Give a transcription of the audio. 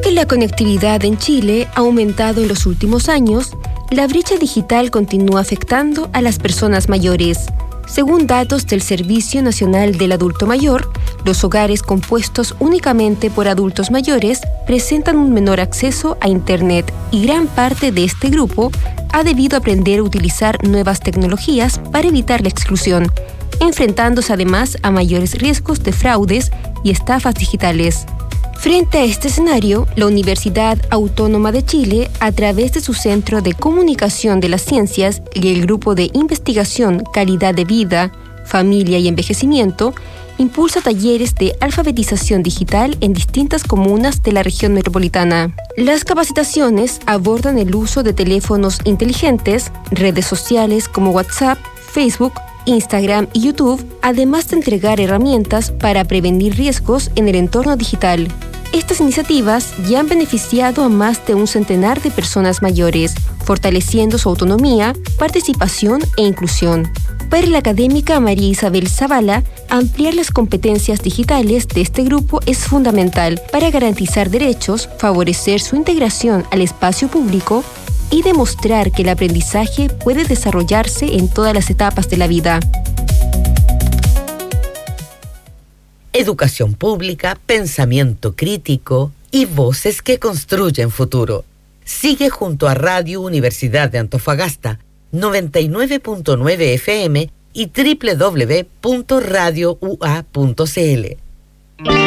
Aunque la conectividad en Chile ha aumentado en los últimos años, la brecha digital continúa afectando a las personas mayores. Según datos del Servicio Nacional del Adulto Mayor, los hogares compuestos únicamente por adultos mayores presentan un menor acceso a Internet y gran parte de este grupo ha debido aprender a utilizar nuevas tecnologías para evitar la exclusión, enfrentándose además a mayores riesgos de fraudes y estafas digitales. Frente a este escenario, la Universidad Autónoma de Chile, a través de su Centro de Comunicación de las Ciencias y el Grupo de Investigación Calidad de Vida, Familia y Envejecimiento, impulsa talleres de alfabetización digital en distintas comunas de la región metropolitana. Las capacitaciones abordan el uso de teléfonos inteligentes, redes sociales como WhatsApp, Facebook, Instagram y YouTube, además de entregar herramientas para prevenir riesgos en el entorno digital. Estas iniciativas ya han beneficiado a más de un centenar de personas mayores, fortaleciendo su autonomía, participación e inclusión. Para la académica María Isabel Zavala, ampliar las competencias digitales de este grupo es fundamental para garantizar derechos, favorecer su integración al espacio público y demostrar que el aprendizaje puede desarrollarse en todas las etapas de la vida. Educación pública, pensamiento crítico y voces que construyen futuro. Sigue junto a Radio Universidad de Antofagasta, 99.9 FM y www.radioua.cl.